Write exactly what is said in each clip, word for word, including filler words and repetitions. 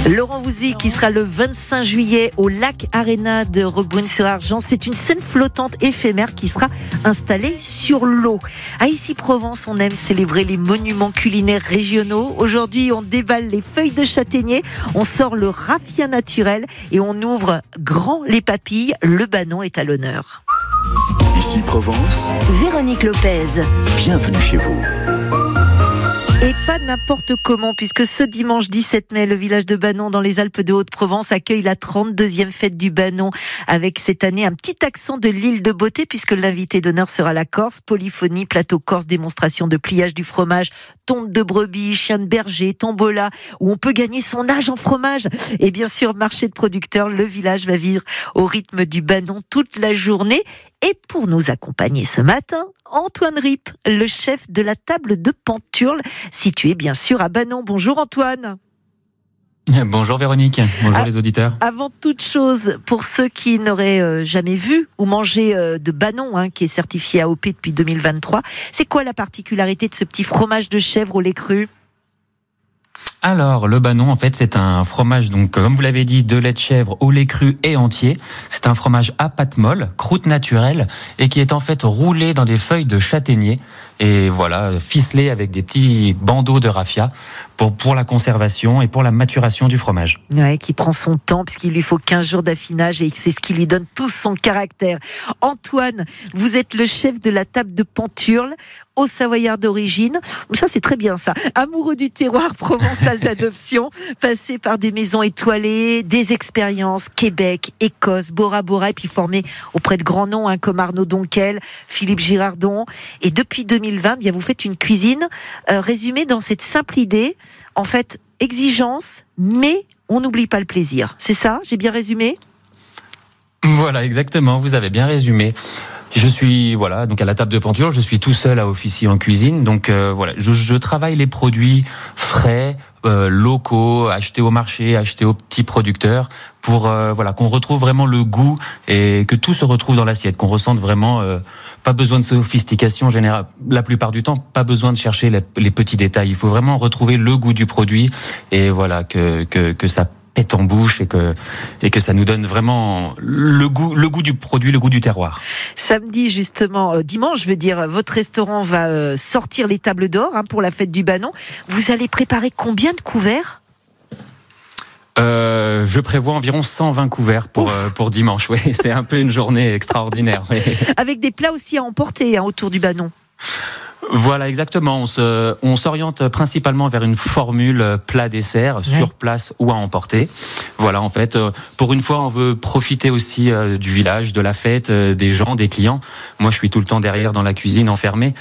Laurent Voulzy qui sera le vingt-cinq juillet au Lac Arena de Roquebrune-sur-Argens. C'est une scène flottante éphémère qui sera installée sur l'eau. À Issy-Provence, on aime célébrer les monuments culinaires régionaux. Aujourd'hui, on déballe les feuilles de châtaignier, on sort le raffia naturel et on ouvre grand les papilles. Le banon est à l'honneur. Issy-Provence, Véronique Lopez. Bienvenue chez vous. Et pas n'importe comment, puisque ce dimanche dix-sept mai, le village de Banon dans les Alpes de Haute-Provence accueille la trente-deuxième fête du Banon, avec cette année un petit accent de l'île de beauté, puisque l'invité d'honneur sera la Corse, polyphonie, plateau corse, démonstration de pliage du fromage, tonte de brebis, chien de berger, tombola, où on peut gagner son âge en fromage. Et bien sûr, marché de producteurs, le village va vivre au rythme du Banon toute la journée. Et pour nous accompagner ce matin, Antoine Rip, le chef de la table de Panturle, situé bien sûr à Banon. Bonjour Antoine. Bonjour Véronique, bonjour ah, les auditeurs. Avant toute chose, pour ceux qui n'auraient euh, jamais vu ou mangé euh, de Banon, hein, qui est certifié A O P depuis deux mille vingt-trois, c'est quoi la particularité de ce petit fromage de chèvre au lait cru ? Alors, le Banon, en fait, c'est un fromage, donc, comme vous l'avez dit, de lait de chèvre au lait cru et entier. C'est un fromage à pâte molle, croûte naturelle, et qui est en fait roulé dans des feuilles de châtaignier. Et voilà, ficelé avec des petits bandeaux de raffia pour, pour la conservation et pour la maturation du fromage. Ouais, qui prend son temps, puisqu'il lui faut quinze jours d'affinage et c'est ce qui lui donne tout son caractère. Antoine, vous êtes le chef de la table de Panturle, au Savoyard d'origine. Ça, c'est très bien, ça. Amoureux du terroir provençal d'adoption, passé par des maisons étoilées, des expériences, Québec, Écosse, Bora Bora, et puis formé auprès de grands noms, hein, comme Arnaud Donquel, Philippe Girardon. Et depuis deux mille vingt, bien, vous faites une cuisine euh, résumée dans cette simple idée. En fait, exigence, mais on n'oublie pas le plaisir. C'est ça ? J'ai bien résumé ? Voilà, exactement. Vous avez bien résumé. Je suis voilà donc à la table de Panturle, je suis tout seul à officier en cuisine, donc euh, voilà, je, je travaille les produits frais, euh, locaux, achetés au marché, achetés aux petits producteurs, pour euh, voilà qu'on retrouve vraiment le goût et que tout se retrouve dans l'assiette, qu'on ressente vraiment. Euh, pas besoin de sophistication générale, la plupart du temps, pas besoin de chercher les, les petits détails. Il faut vraiment retrouver le goût du produit et voilà que que que ça pète en bouche et que et que ça nous donne vraiment le goût le goût du produit, le goût du terroir. Samedi justement, euh, dimanche, je veux dire, votre restaurant va euh, sortir les tables d'or hein, pour la fête du Banon. Vous allez préparer combien de couverts ? Euh, je prévois environ cent vingt couverts pour euh, pour dimanche. Oui, c'est un peu une journée extraordinaire. Oui. Avec des plats aussi à emporter hein, autour du Banon. Voilà, exactement. On se, on s'oriente principalement vers une formule plat-dessert, ouais. Sur place ou à emporter. Voilà, en fait, pour une fois, on veut profiter aussi du village, de la fête, des gens, des clients. Moi, je suis tout le temps derrière dans la cuisine, enfermé.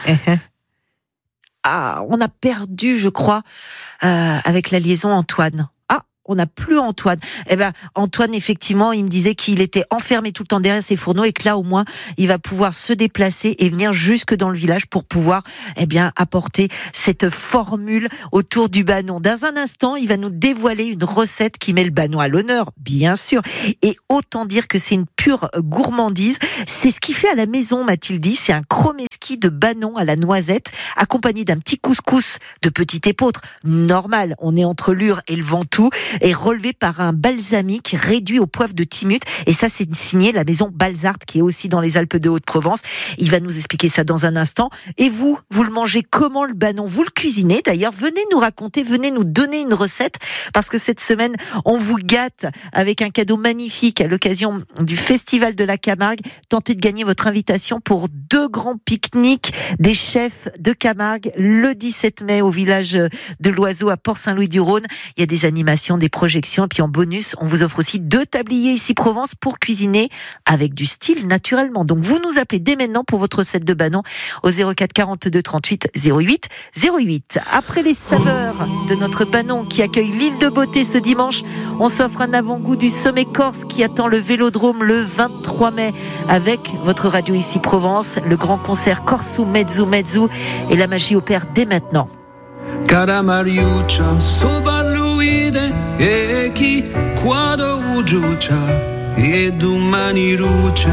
Ah, on a perdu, je crois, euh, avec la liaison Antoine. On n'a plus Antoine. Eh ben, Antoine, effectivement, il me disait qu'il était enfermé tout le temps derrière ses fourneaux et que là, au moins, il va pouvoir se déplacer et venir jusque dans le village pour pouvoir, eh bien, apporter cette formule autour du Banon. Dans un instant, il va nous dévoiler une recette qui met le Banon à l'honneur, bien sûr. Et autant dire que c'est une pure gourmandise. C'est ce qu'il fait à la maison, m'a-t-il dit. C'est un chromeski de Banon à la noisette, accompagné d'un petit couscous de petit épeautre. Normal, on est entre Lure et le Ventoux. Est relevé par un balsamique réduit au poivre de Timut. Et ça, c'est signé la maison Balzart, qui est aussi dans les Alpes de Haute-Provence. Il va nous expliquer ça dans un instant. Et vous, vous le mangez comment, le Banon ? Vous le cuisinez d'ailleurs. Venez nous raconter, venez nous donner une recette, parce que cette semaine, on vous gâte avec un cadeau magnifique à l'occasion du Festival de la Camargue. Tentez de gagner votre invitation pour deux grands pique-niques des chefs de Camargue le dix-sept mai au village de l'Oiseau à Port-Saint-Louis-du-Rhône. Il y a des animations, des projections, et puis en bonus, on vous offre aussi deux tabliers Issy-Provence pour cuisiner avec du style naturellement. Donc vous nous appelez dès maintenant pour votre recette de Banon au zéro quatre quarante-deux trente-huit zéro huit zéro huit. Après les saveurs de notre Banon qui accueille l'île de beauté ce dimanche, on s'offre un avant-goût du sommet corse qui attend le Vélodrome le vingt-trois mai avec votre radio Issy-Provence, le grand concert Corso Mezzo Mezzo, et la magie opère dès maintenant. Cara Mariuccia, sopravvide e chi quando ugiuccia e domani luce.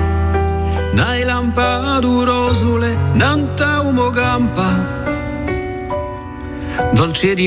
Nai lampadu rosule, nanta umo gampa, dolce di